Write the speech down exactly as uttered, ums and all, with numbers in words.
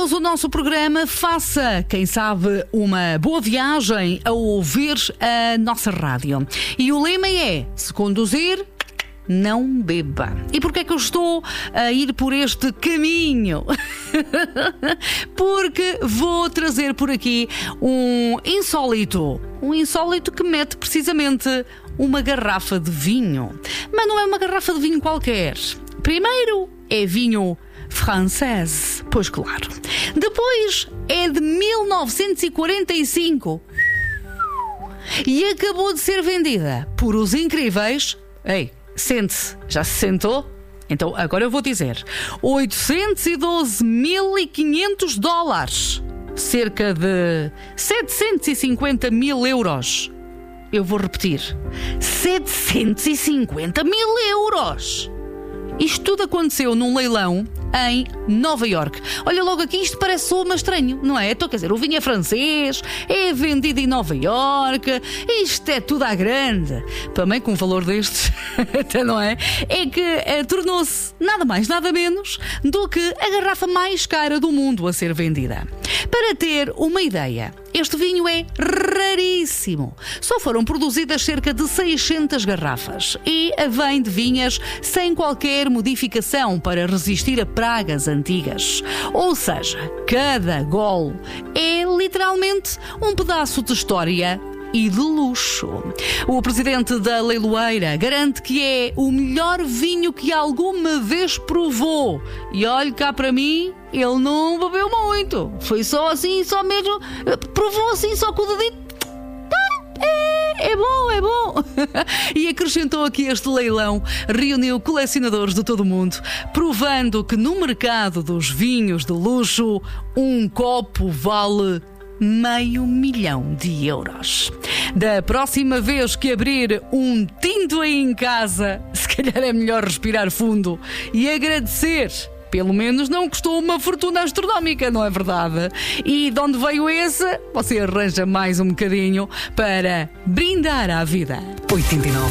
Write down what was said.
Terminamos o nosso programa. Faça, quem sabe, uma boa viagem a ouvir a nossa rádio. E o lema é: se conduzir, não beba. E porquê é que eu estou a ir por este caminho? Porque vou trazer por aqui um insólito. Um insólito que mete precisamente uma garrafa de vinho. Mas não é uma garrafa de vinho qualquer. Primeiro é vinho francês, pois claro. Depois é de mil novecentos e quarenta e cinco e acabou de ser vendida por os incríveis... Ei, sente-se, já se sentou? Então agora eu vou dizer: oitocentos e doze mil e quinhentos dólares, cerca de setecentos e cinquenta mil euros. Eu vou repetir: setecentos e cinquenta mil euros. Isto tudo aconteceu num leilão em Nova Iorque. Olha, logo aqui isto parece soa estranho, não é? Então, quer dizer, o vinho é francês, é vendido em Nova Iorque, isto é tudo à grande. Também com um valor destes, até não é? É que eh, tornou-se nada mais, nada menos do que a garrafa mais cara do mundo a ser vendida. Para ter uma ideia, este vinho é raríssimo. Só foram produzidas cerca de seiscentas garrafas e vem de vinhas sem qualquer modificação para resistir a pragas antigas. Ou seja, cada gole é literalmente um pedaço de história e de luxo. O presidente da leiloeira garante que é o melhor vinho que alguma vez provou. E olhe cá para mim, ele não bebeu muito. Foi só assim, só mesmo... Provou assim, só com o dedito. É, é bom, é bom. E acrescentou aqui: este leilão reuniu colecionadores de todo o mundo, provando que no mercado dos vinhos de luxo, um copo vale meio milhão de euros. Da próxima vez que abrir um tinto aí em casa, se calhar é melhor respirar fundo e agradecer. Pelo menos não custou uma fortuna astronómica, não é verdade? E de onde veio esse? Você arranja mais um bocadinho para brindar à vida. oitenta e nove